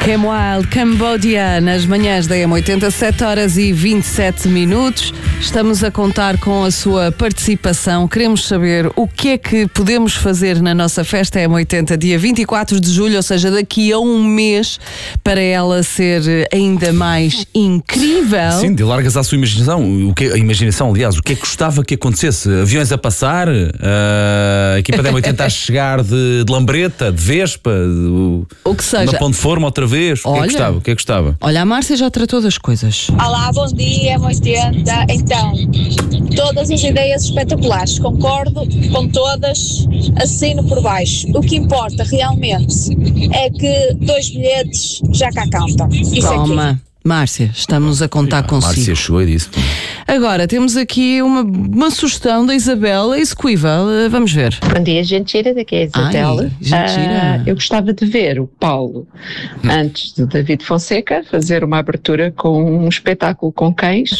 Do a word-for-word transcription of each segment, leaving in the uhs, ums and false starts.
Cam Wild, Cambodia, nas manhãs da M oitenta, sete horas e vinte e sete minutos. Estamos a contar com a sua participação. Queremos saber o que é que podemos fazer na nossa festa M oitenta, dia vinte e quatro de julho, ou seja, daqui a um mês, para ela ser ainda mais incrível. Sim, de largas à sua imaginação. O que, a imaginação, aliás, o que é que gostava que acontecesse? Aviões a passar, uh, a equipa da M oitenta a chegar de, de lambreta, de vespa, de, o que seja. Uma pão de forma outra vez. O que é que gostava? O que é que gostava? Olha, a Márcia já tratou das coisas. Olá, bom dia, M oitenta. Então, todas as ideias espetaculares, concordo com todas, assino por baixo. O que importa realmente é que dois bilhetes já cá cantam. Isso Toma. Aqui. Márcia, estamos a contar consigo. Márcia chegou e disse. Agora, temos aqui uma, uma sugestão da Isabela execuível. Vamos ver. Bom dia, gente gira, daqui é a Isabela. Ai, gente gira. Uh, eu gostava de ver o Paulo, hum. antes do David Fonseca, fazer uma abertura com um espetáculo com cães.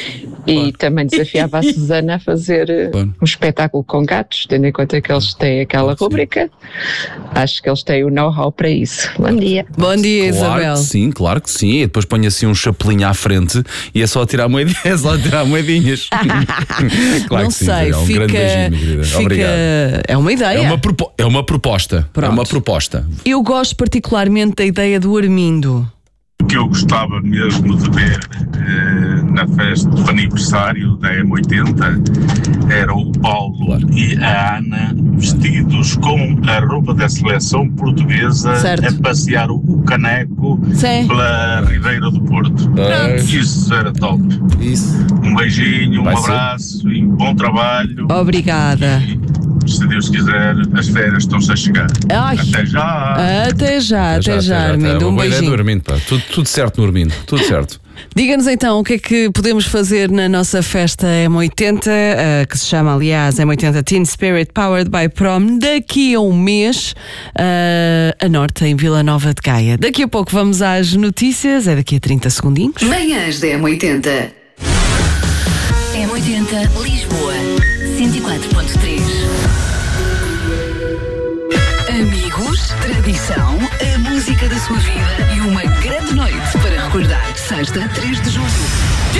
E claro. Também desafiava a Susana a fazer claro. um espetáculo com gatos, tendo em conta que eles têm aquela claro, rúbrica. Acho que eles têm o know-how para isso. Bom dia. Bom dia, claro Isabel. Que sim, claro que sim. E depois põe assim um chapelinho à frente e é só tirar moedinhas. É só tirar moedinhas. Claro não que sim, sei, é um fica, grande beijinho, querida. fica... Obrigado. É uma ideia. É uma, propo... é uma proposta. Pronto. É uma proposta. Eu gosto particularmente da ideia do Armindo. O que eu gostava mesmo de ver eh, na festa do aniversário da M oitenta era o Paulo claro. e a Ana vestidos com a roupa da seleção portuguesa certo. a passear o caneco Sim. pela Ribeira do Porto. Pronto. Isso era top. Isso. Um beijinho, Vai um abraço ser. e bom trabalho. Obrigada. E, se Deus quiser, as férias estão-se a chegar. Ai. Até já. Até já, até, até já, já, Armindo. Um beijinho. Do Armindo, pá. Tudo, tudo certo no Armindo, tudo certo. Diga-nos então o que é que podemos fazer na nossa festa M oitenta, uh, que se chama, aliás, M oitenta Teen Spirit Powered by Prom, daqui a um mês, uh, a norte, em Vila Nova de Gaia. Daqui a pouco vamos às notícias, é daqui a trinta segundinhos. Manhãs da M oitenta. M oitenta Lisboa, cento e quatro ponto três. Amigos, tradição, a música da sua vida e uma grande noite para recordar. Sexta, três de julho.